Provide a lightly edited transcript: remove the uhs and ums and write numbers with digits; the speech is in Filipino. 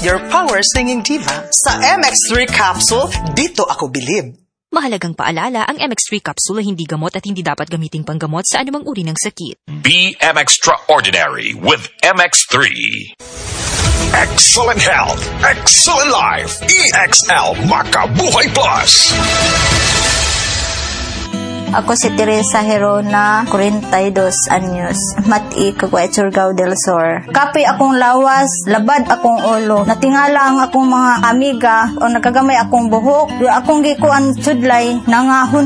your power singing diva. Sa MX3 capsule, dito ako bilib. Mahalagang paalala, ang MX3 capsule ay hindi gamot at hindi dapat gamiting panggamot sa anumang uri ng sakit. Be extraordinary with MX3. Excellent health, excellent life. EXL Makabuhay Plus. Ako si Teresa Herona, 42 anyos. Mati, Kagway, Surigao del Sur. Kapi akong lawas, labad akong ulo. Natingala ang akong mga amiga o nagagamay akong buhok. Yung akong gikuan sudlay, nangahon